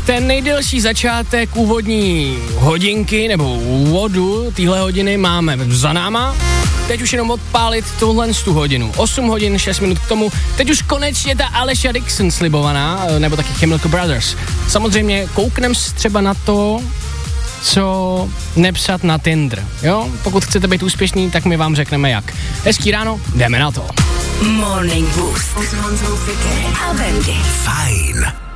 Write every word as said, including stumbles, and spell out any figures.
ten nejdelší začátek úvodní hodinky nebo úvodu téhle hodiny máme za náma. Teď už jenom odpálit tuhle tu hodinu. osm hodin, šest minut k tomu. Teď už konečně ta Alessia Dixon slibovaná, nebo taky Chemical Brothers. Samozřejmě kouknem třeba na to, co nepsat na Tinder, jo? Pokud chcete být úspěšný, tak my vám řekneme jak. Hezký ráno, jdeme na to. Morning Boost. Fajn.